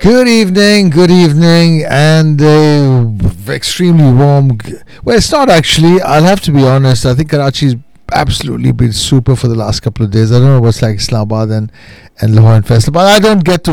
Good evening, and extremely warm. Well, it's not actually. I'll have to be honest. I think Karachi's absolutely been super for the last couple of days. I don't know what's like Islamabad and Lahore and Faisal, but I don't get to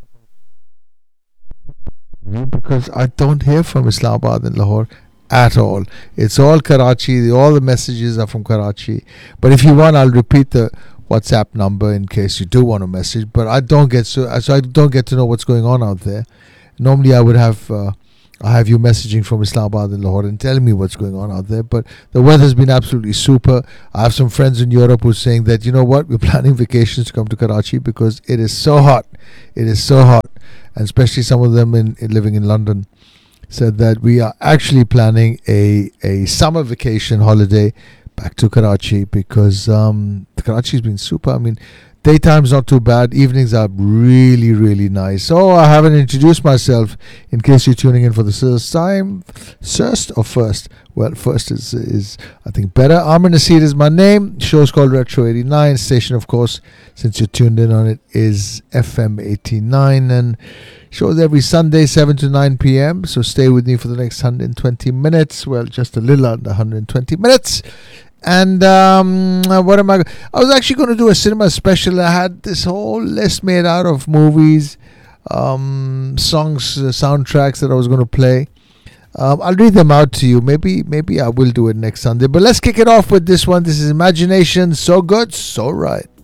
because I don't hear from Islamabad and Lahore at all. It's all Karachi. All the messages are from Karachi. But if you want, I'll repeat the WhatsApp number in case you do want a message. But I don't get so I don't get to know what's going on out there. Normally, I have you messaging from Islamabad and Lahore and telling me what's going on out there. But the weather's been absolutely super. I have some friends in Europe who are saying that, you know what, we're planning vacations to come to Karachi because it is so hot. It is so hot. And especially some of them living in London said that we are actually planning a summer vacation holiday back to Karachi because Karachi's been super. I mean, daytime's not too bad. Evenings are really, really nice. So I haven't introduced myself in case you're tuning in for the first time. First or first? Well, first is I think better. Amr Nasir is my name. Show's called Retro 89. Station, of course, since you're tuned in on it, is FM 89. And shows every Sunday, 7 to 9 p.m. So stay with me for the next 120 minutes. Well, just a little under 120 minutes. And what am I was actually going to do a cinema special. I had this whole list made out of movies, songs, soundtracks that I was going to play. I'll read them out to you. Maybe I will do it next Sunday. But let's kick it off with this one. This is Imagination. So good, so right.